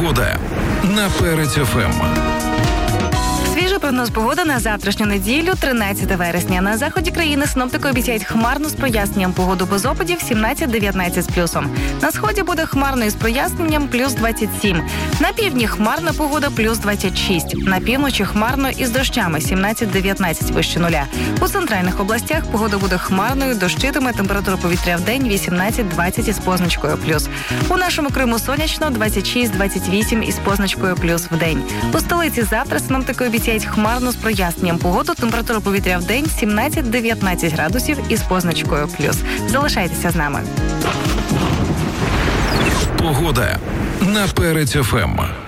Погода на Перець ФМ. Свіжий прогноз погоди на завтрашню неділю, 13 вересня. На заході країни синоптики обіцяють хмарну з проясненням погоду без опадів 17-19 з плюсом. На сході буде хмарно із проясненням плюс 27. На півдні хмарна погода плюс 26. На півночі хмарно із дощами 17-19 вище нуля. У центральних областях погода буде хмарною, дощитиме, температура повітря в день 18-20 із позначкою плюс. У нашому Криму сонячно 26-28 із позначкою плюс в день. У столиці завтра синоптики обіцяють хмарно з проясненням погоду, температура повітря в день 17-19 градусів із позначкою плюс. Залишайтеся з нами. Погода на Перець ФМ.